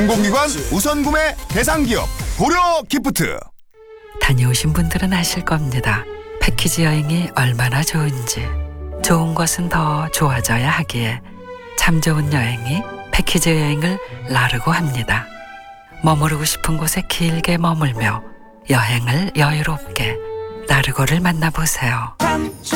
공공기관 우선 구매 대상 기업 고려 기프트. 다녀오신 분들은 아실 겁니다. 패키지 여행이 얼마나 좋은지. 좋은 것은 더 좋아져야 하기에 참 좋은 여행이 패키지 여행을 나르고 합니다. 머무르고 싶은 곳에 길게 머물며 여행을 여유롭게 나르고를 만나보세요.